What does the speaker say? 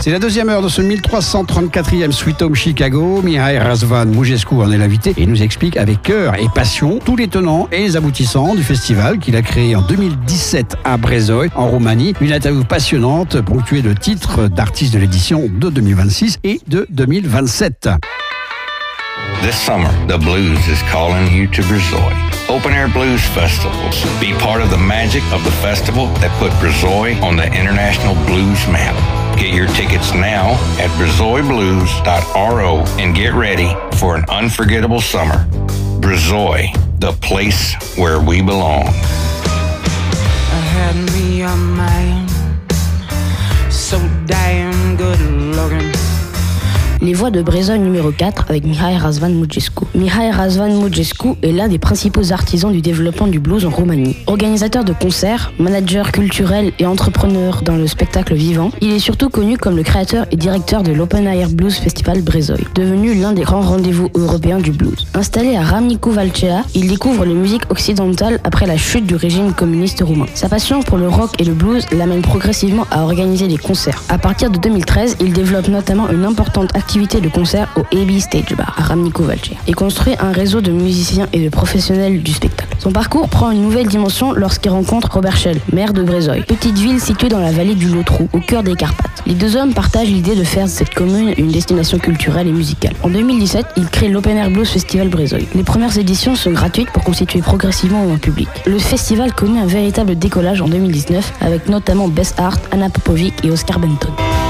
C'est la deuxième heure de ce 1334e Sweet Home Chicago. Mihai Razvan Mugescu en est l'invité et nous explique avec cœur et passion tous les tenants et les aboutissants du festival qu'il a créé en 2017 à Brezoï, en Roumanie. Une interview passionnante ponctuée de titres d'artistes de l'édition de 2026 et de 2027. This summer, the blues is calling you to Brezoï. Open Air Blues Festivals. Be part of the magic of the festival that put Brezoï on the international blues map. Get your tickets now at brezoiblues.ro and get ready for an unforgettable summer. Brezoï, the place where we belong. I had me a man, so damn good looking. Les voix de Brezoï numéro 4 avec Mihai Razvan Mugescu. Mihai Razvan Mugescu est l'un des principaux artisans du développement du blues en Roumanie. Organisateur de concerts, manager culturel et entrepreneur dans le spectacle vivant, il est surtout connu comme le créateur et directeur de l'Open Air Blues Festival Brezoï, devenu l'un des grands rendez-vous européens du blues. Installé à Râmnicu Vâlcea, il découvre les musiques occidentales après la chute du régime communiste roumain. Sa passion pour le rock et le blues l'amène progressivement à organiser des concerts. À partir de 2013, il développe notamment une importante activité de concert au AB Stage Bar à Râmnicu Vâlcea et construit un réseau de musiciens et de professionnels du spectacle. Son parcours prend une nouvelle dimension lorsqu'il rencontre Robert Schell, maire de Brezoï, petite ville située dans la vallée du Lotrou, au cœur des Carpates. Les deux hommes partagent l'idée de faire de cette commune une destination culturelle et musicale. En 2017, ils créent l'Open Air Blues Festival Brezoï. Les premières éditions sont gratuites pour constituer progressivement un public. Le festival connaît un véritable décollage en 2019 avec notamment Bess Hart, Anna Popovic et Oscar Benton.